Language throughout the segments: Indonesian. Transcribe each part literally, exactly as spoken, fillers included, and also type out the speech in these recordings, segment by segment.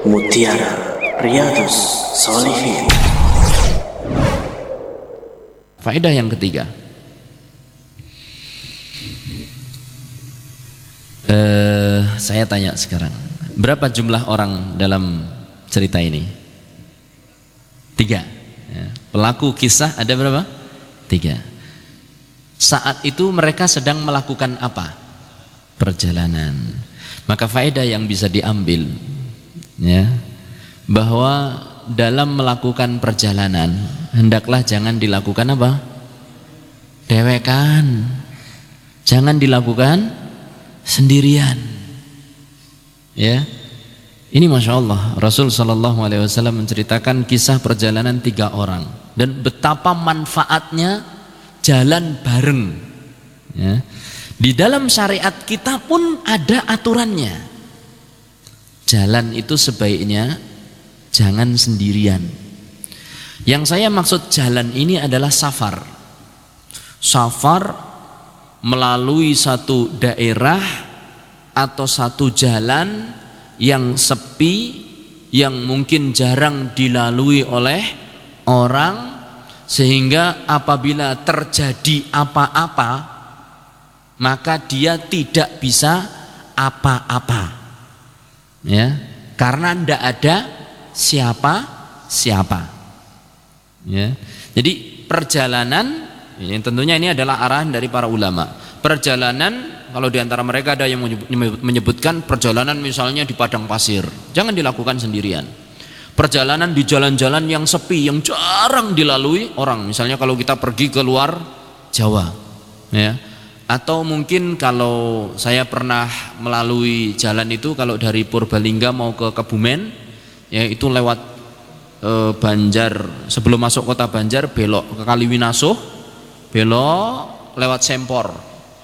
Mutiara Riyadhus Shalihin. Faedah yang ketiga, uh, saya tanya sekarang, berapa jumlah orang dalam cerita ini? Tiga ya. Pelaku kisah ada berapa? Tiga. Saat itu mereka sedang melakukan apa? Perjalanan. Maka faedah yang bisa diambil ya, bahwa dalam melakukan perjalanan hendaklah jangan dilakukan apa? Dewekan. Jangan dilakukan sendirian. Ya. Ini Masya Allah, Rasul Shallallahu Alaihi Wasallam menceritakan kisah perjalanan tiga orang dan betapa manfaatnya jalan bareng. Ya. Di dalam syariat kita pun ada aturannya. Jalan itu sebaiknya jangan sendirian. Yang saya maksud jalan ini adalah safar. Safar melalui satu daerah atau satu jalan yang sepi, yang mungkin jarang dilalui oleh orang, sehingga apabila terjadi apa-apa maka dia tidak bisa apa-apa. Ya, karena tidak ada siapa-siapa. Ya. Jadi perjalanan ini tentunya ini adalah arahan dari para ulama. Perjalanan, kalau diantara mereka ada yang menyebutkan perjalanan misalnya di padang pasir, jangan dilakukan sendirian. Perjalanan di jalan-jalan yang sepi, yang jarang dilalui orang, misalnya kalau kita pergi ke luar Jawa, ya. Atau mungkin kalau saya pernah melalui jalan itu, kalau dari Purbalingga mau ke Kebumen, ya itu lewat e, Banjar, sebelum masuk kota Banjar belok ke Kaliwinasuh, belok lewat Sempor.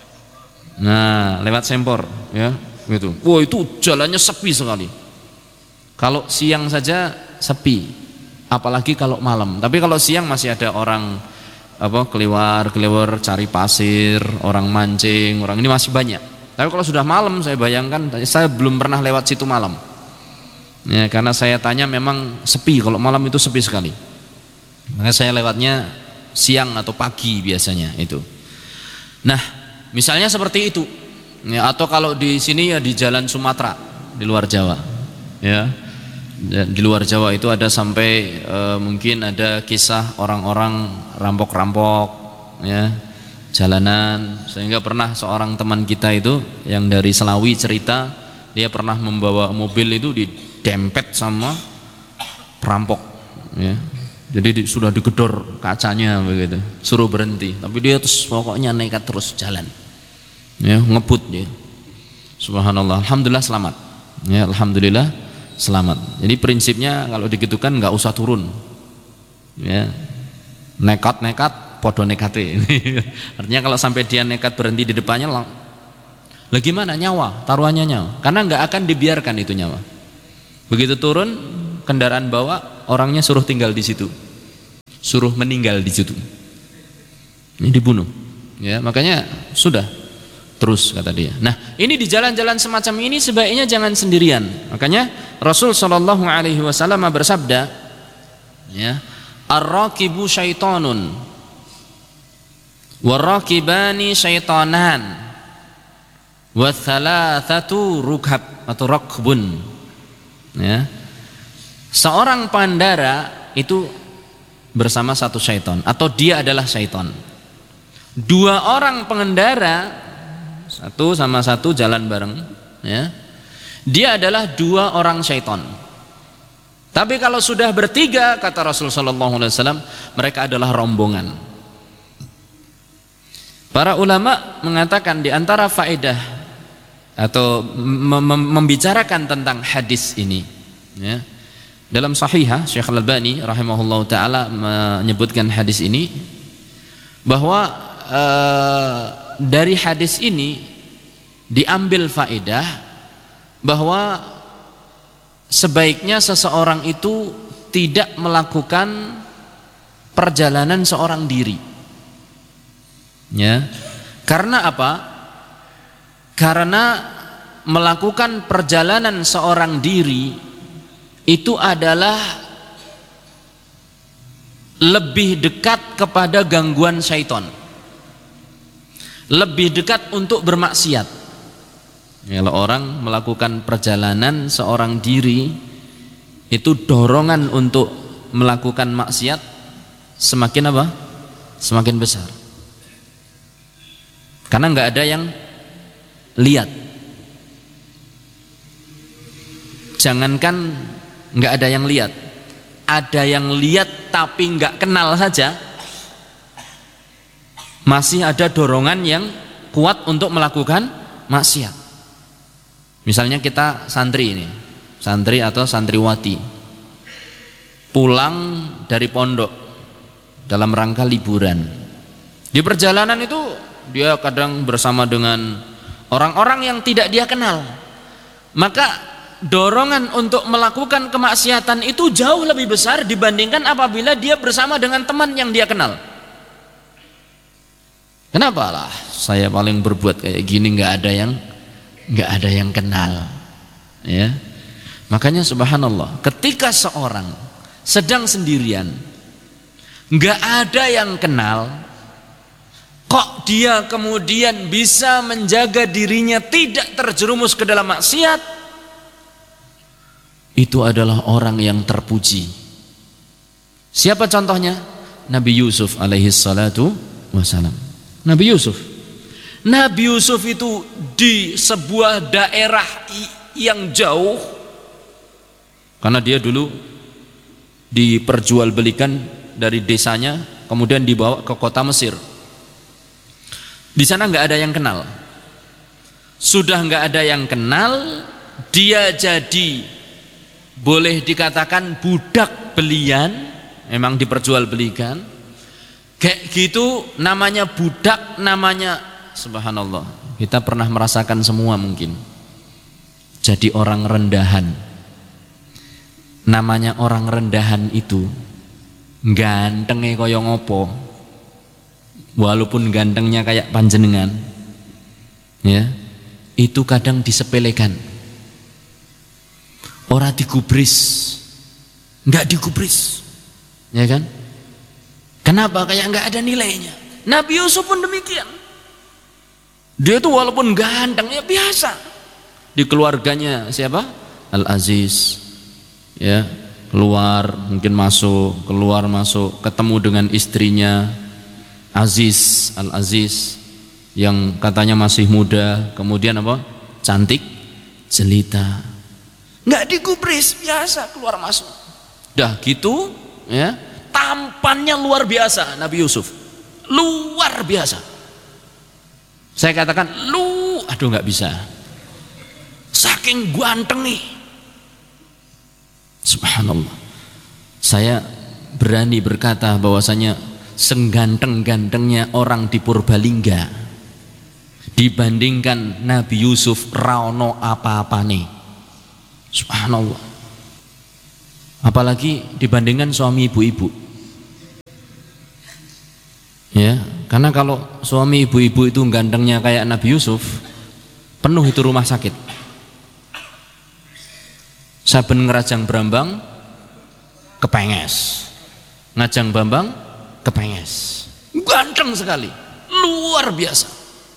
Nah, lewat Sempor, ya, gitu. Wah, itu jalannya sepi sekali. Kalau siang saja sepi, apalagi kalau malam. Tapi kalau siang masih ada orang apa keliwar-keliwar cari pasir, orang mancing, orang ini masih banyak. Tapi kalau sudah malam, saya bayangkan, saya belum pernah lewat situ malam. Ya, karena saya tanya memang sepi, kalau malam itu sepi sekali. Maka saya lewatnya siang atau pagi biasanya itu. Nah, misalnya seperti itu. Ya, atau kalau di sini ya di Jalan Sumatera, di luar Jawa. Ya. Di luar Jawa itu ada sampai e, mungkin ada kisah orang-orang rampok-rampok ya, jalanan, sehingga pernah seorang teman kita itu yang dari Selawi cerita, dia pernah membawa mobil itu didempet sama perampok ya. Jadi di, sudah digedor kacanya begitu, suruh berhenti, tapi dia terus pokoknya nekat terus jalan ya, ngebut ya. Subhanallah, alhamdulillah selamat ya, alhamdulillah selamat. Jadi prinsipnya kalau digitukan nggak usah turun, ya, nekat-nekat, podo nekate. Artinya kalau sampai dia nekat berhenti di depannya, lah gimana nyawa, taruhannya nyawa, karena nggak akan dibiarkan itu nyawa. Begitu turun kendaraan bawa, orangnya suruh tinggal di situ, suruh meninggal di situ, ini dibunuh. Ya, makanya sudah. Terus kata dia. Nah, ini di jalan-jalan semacam ini sebaiknya jangan sendirian. Makanya Rasul Shallallahu Alaihi Wasallam bersabda, ya, ar-rakibu syaitanun, war-rakibani syaitanan, wa thalathatu rukab atau rakbun. Ya, seorang pengendara itu bersama satu syaitan atau dia adalah syaitan. Dua orang pengendara, satu sama satu jalan bareng ya, dia adalah dua orang syaitan. Tapi kalau sudah bertiga, kata Rasul sallallahu alaihi wasallam, mereka adalah rombongan. Para ulama mengatakan di antara faedah atau mem membicarakan tentang hadis ini ya, dalam Sahihah Syekh Al-Albani rahimahullahu taala menyebutkan hadis ini bahwa uh, dari hadis ini diambil faedah bahwa sebaiknya seseorang itu tidak melakukan perjalanan seorang diri. Ya. Karena apa? Karena melakukan perjalanan seorang diri itu adalah lebih dekat kepada gangguan syaitan, lebih dekat untuk bermaksiat. Kalau orang melakukan perjalanan seorang diri, itu dorongan untuk melakukan maksiat semakin apa? Semakin besar. Karena nggak ada yang lihat. Jangankan nggak ada yang lihat, ada yang lihat tapi nggak kenal saja, masih ada dorongan yang kuat untuk melakukan maksiat. Misalnya kita santri ini, santri atau santriwati, pulang dari pondok dalam rangka liburan. Di perjalanan itu dia kadang bersama dengan orang-orang yang tidak dia kenal. Maka dorongan untuk melakukan kemaksiatan itu jauh lebih besar dibandingkan apabila dia bersama dengan teman yang dia kenal. Kenapa lah saya paling berbuat kayak gini, nggak ada yang nggak ada yang kenal, ya. Makanya subhanallah, ketika seorang sedang sendirian, nggak ada yang kenal, kok dia kemudian bisa menjaga dirinya tidak terjerumus ke dalam maksiat, itu adalah orang yang terpuji. Siapa contohnya? Nabi Yusuf alaihi salatu wassalam. Nabi Yusuf Nabi Yusuf itu di sebuah daerah yang jauh, karena dia dulu diperjualbelikan dari desanya kemudian dibawa ke kota Mesir. Di sana nggak ada yang kenal. Sudah nggak ada yang kenal, dia jadi boleh dikatakan budak belian, memang diperjualbelikan. Kayak gitu namanya budak, namanya subhanallah, kita pernah merasakan semua mungkin. Jadi orang rendahan. Namanya orang rendahan itu gantengnya kaya ngopo, walaupun gantengnya kayak panjenengan, ya, itu kadang disepelekan. Ora digubris, nggak digubris, ya kan? Kenapa? Kayak nggak ada nilainya. Nabi Yusuf pun demikian. Dia itu walaupun ganteng ya biasa. Di keluarganya siapa? Al-Aziz, ya, keluar mungkin masuk, keluar masuk, ketemu dengan istrinya Aziz, Al-Aziz yang katanya masih muda, kemudian apa? Cantik, jelita. Nggak digubris, biasa keluar masuk. Dah gitu, ya, tampannya luar biasa Nabi Yusuf. Luar biasa. Saya katakan lu, aduh nggak bisa, saking ganteng nih, subhanallah. Saya berani berkata bahwasanya sengganteng-gantengnya orang di Purbalingga dibandingkan Nabi Yusuf raono apa-apa nih, subhanallah. Apalagi dibandingkan suami ibu-ibu, ya. Karena kalau suami ibu-ibu itu gantengnya kayak Nabi Yusuf, penuh itu rumah sakit. Saben ngerajang brambang kepenges, ngajang bambang kepenges, ganteng sekali, luar biasa.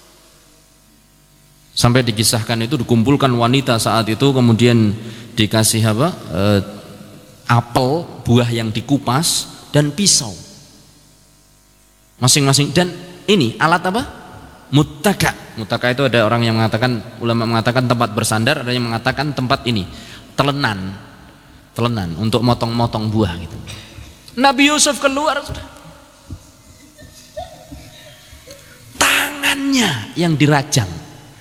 Sampai dikisahkan itu dikumpulkan wanita saat itu, kemudian dikasih apa? E, apel, buah yang dikupas, dan pisau masing-masing, dan ini alat apa? Muttaka. Muttaka itu ada orang yang mengatakan, ulama mengatakan tempat bersandar, ada yang mengatakan tempat ini telenan, telenan untuk motong-motong buah gitu. Nabi Yusuf keluar sudah, tangannya yang dirajang,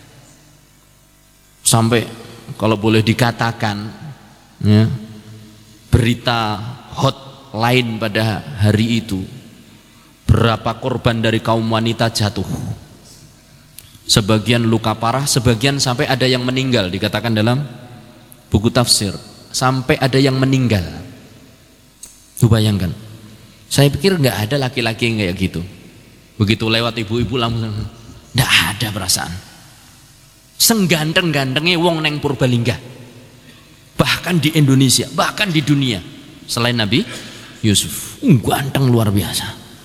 sampai kalau boleh dikatakan, ya, berita hot lain pada hari itu, berapa korban dari kaum wanita jatuh, sebagian luka parah, sebagian sampai ada yang meninggal. Dikatakan dalam buku tafsir sampai ada yang meninggal. Lu bayangkan, saya pikir nggak ada laki-laki yang kayak gitu. Begitu lewat ibu-ibu langsung nggak ada perasaan. Sengganteng-gantengnya wong neng Purbalingga, bahkan bahkan di Indonesia, bahkan di dunia selain Nabi Yusuf. Ganteng luar biasa.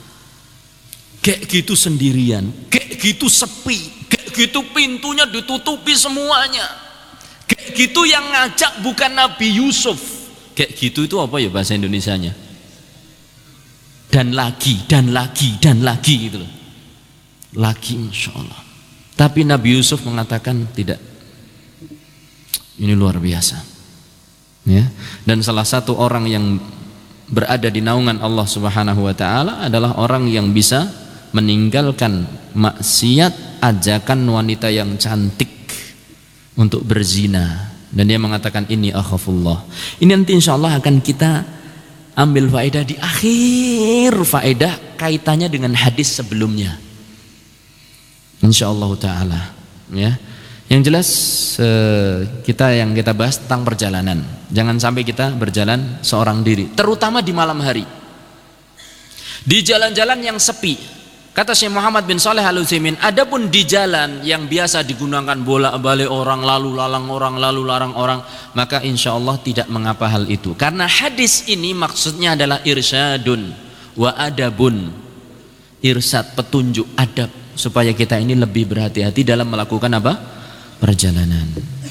Kayak gitu sendirian, kayak gitu sepi, kayak gitu pintunya ditutupi semuanya. Kayak gitu yang ngajak bukan Nabi Yusuf. Kayak gitu itu apa ya bahasa Indonesianya? Dan lagi, dan lagi, dan lagi gitu loh. Lagi insya Allah. Tapi Nabi Yusuf mengatakan tidak. Ini luar biasa. Ya. Dan salah satu orang yang berada di naungan Allah Subhanahu wa taala adalah orang yang bisa meninggalkan maksiat ajakan wanita yang cantik untuk berzina, dan dia mengatakan ini akhafullah. Ini nanti insya Allah akan kita ambil faedah di akhir faedah kaitannya dengan hadis sebelumnya. Insyaallah taala, ya. Yang jelas kita yang kita bahas tentang perjalanan. Jangan sampai kita berjalan seorang diri, terutama di malam hari. Di jalan-jalan yang sepi. Kata Syekh Muhammad bin Shalih Al-Utsaimin, adapun di jalan yang biasa digunakan bolak-balik orang, lalu lalang orang, lalu larang orang, maka insya Allah tidak mengapa hal itu. Karena hadis ini maksudnya adalah irsyadun wa adabun. Irsyad, petunjuk, adab, supaya kita ini lebih berhati-hati dalam melakukan apa? Perjalanan.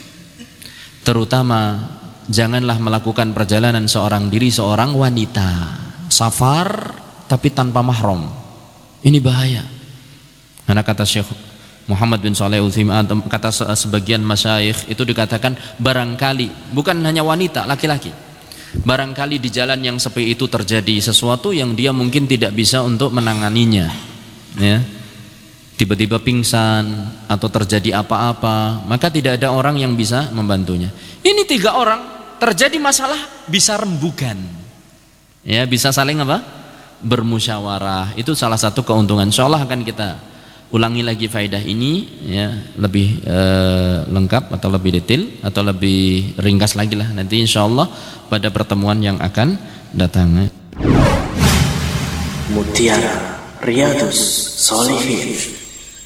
Terutama janganlah melakukan perjalanan seorang diri, seorang wanita. Safar tapi tanpa mahram. Ini bahaya. Karena kata Syekh Muhammad bin Shalih Al-Utsaimin, kata sebagian masyayikh itu dikatakan barangkali bukan hanya wanita, laki-laki. Barangkali di jalan yang sepi itu terjadi sesuatu yang dia mungkin tidak bisa untuk menanganinya. Ya. Tiba-tiba pingsan atau terjadi apa-apa, maka tidak ada orang yang bisa membantunya. Ini tiga orang terjadi masalah bisa rembugan, ya, bisa saling apa? Bermusyawarah. Itu salah satu keuntungan. Insyaallah akan kita ulangi lagi faedah ini, ya, lebih eh, lengkap atau lebih detail atau lebih ringkas lagi lah nanti insyaallah pada pertemuan yang akan datang. Mutiara Riyadhus Shalihin.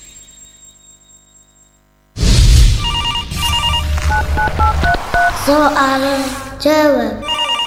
Soal jawab.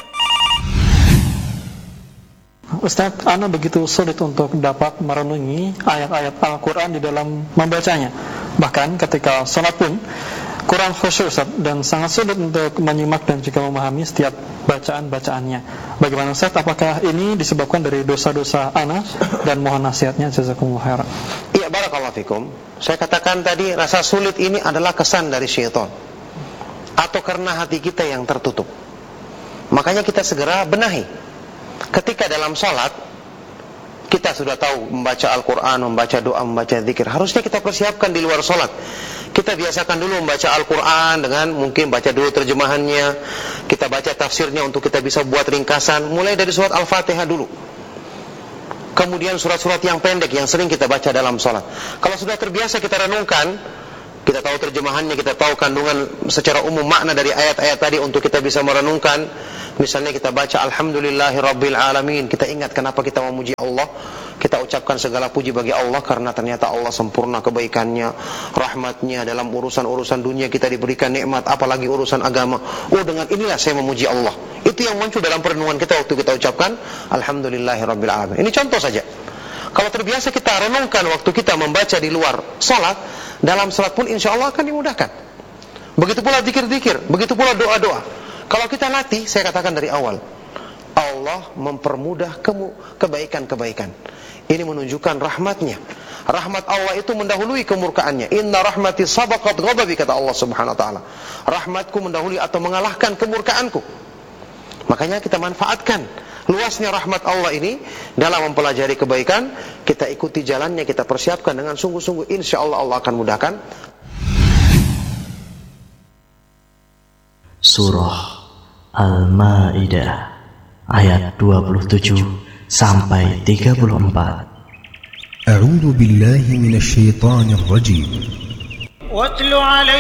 Ustaz, ana begitu sulit untuk dapat merenungi ayat-ayat Al-Quran di dalam membacanya. Bahkan ketika sholat pun kurang khusyuk, Ustaz, dan sangat sulit untuk menyimak dan juga memahami setiap bacaan-bacaannya. Bagaimana, Ustaz? Apakah ini disebabkan dari dosa-dosa ana? Dan mohon nasihatnya, jazakumullah khairan. Iya, barakallahu fikum. Saya katakan tadi, rasa sulit ini adalah kesan dari syaitan atau karena hati kita yang tertutup. Makanya kita segera benahi. Ketika dalam sholat kita sudah tahu membaca Al-Quran, membaca doa, membaca zikir, harusnya kita persiapkan di luar sholat. Kita biasakan dulu membaca Al-Quran dengan mungkin baca dulu terjemahannya, kita baca tafsirnya untuk kita bisa buat ringkasan, mulai dari surat Al-Fatihah dulu, kemudian surat-surat yang pendek yang sering kita baca dalam sholat. Kalau sudah terbiasa kita renungkan, kita tahu terjemahannya, kita tahu kandungan secara umum makna dari ayat-ayat tadi untuk kita bisa merenungkan. Misalnya kita baca Alhamdulillahirabbil alamin, kita ingat kenapa kita memuji Allah, kita ucapkan segala puji bagi Allah karena ternyata Allah sempurna kebaikannya, rahmatnya, dalam urusan-urusan dunia kita diberikan nikmat, apalagi urusan agama. Oh, dengan inilah saya memuji Allah. Itu yang muncul dalam perenungan kita waktu kita ucapkan Alhamdulillahirabbil alamin. Ini contoh saja. Kalau terbiasa kita renungkan waktu kita membaca di luar salat, dalam salat pun insya Allah akan dimudahkan. Begitu pula zikir-zikir, begitu pula doa-doa. Kalau kita latih, saya katakan dari awal, Allah mempermudah kebaikan-kebaikan. Ini menunjukkan rahmatnya. Rahmat Allah itu mendahului kemurkaannya. Inna rahmati sabaqat ghadabi, kata Allah Subhanahu wa taala. Rahmatku mendahului atau mengalahkan kemurkaanku. Makanya kita manfaatkan luasnya rahmat Allah ini dalam mempelajari kebaikan. Kita ikuti jalannya, kita persiapkan dengan sungguh-sungguh, insya Allah Allah akan mudahkan. Surah Al-Maidah ayat dua puluh tujuh sampai tiga puluh empat. A'udzu billahi minasy syaithanir rajim.